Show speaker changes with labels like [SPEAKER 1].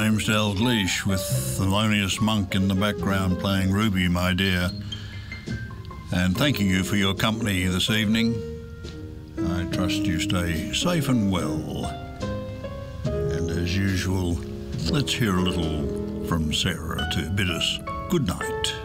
[SPEAKER 1] James Dalgleish with Thelonious Monk in the background playing Ruby, My Dear. And thanking you for your company this evening. I trust you stay safe and well. And as usual, let's hear a little from Sarah to bid us good night.